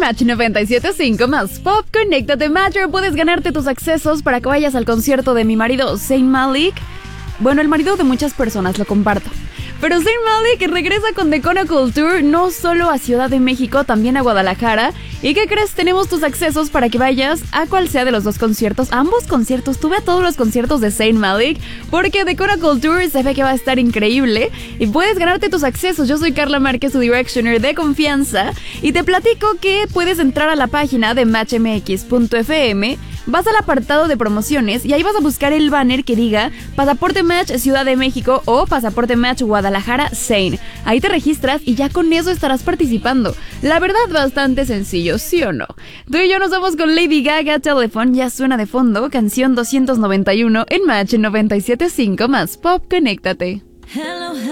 Match 97.5 más Pop, conéctate Matcher. Puedes ganarte tus accesos para que vayas al concierto de mi marido Zayn Malik. Bueno, el marido de muchas personas, lo comparto. Pero Zayn Malik regresa con The Chronicle Tour, no solo a Ciudad de México, también a Guadalajara. ¿Y qué crees? Tenemos tus accesos para que vayas a cual sea de los dos conciertos. Ambos conciertos, tú ve a todos los conciertos de Zayn Malik, porque The Chronicle Tour se ve que va a estar increíble. Y puedes ganarte tus accesos. Yo soy Carla Márquez, tu Directioner de confianza. Y te platico que puedes entrar a la página de matchmx.fm. Vas al apartado de promociones y ahí vas a buscar el banner que diga Pasaporte Match Ciudad de México o Pasaporte Match Guadalajara Zayn. Ahí te registras y ya con eso estarás participando. La verdad, bastante sencillo, ¿sí o no? Tú y yo nos vamos con Lady Gaga, Telephone, ya suena de fondo, canción 291 en Match 97.5 más Pop, conéctate. Hello,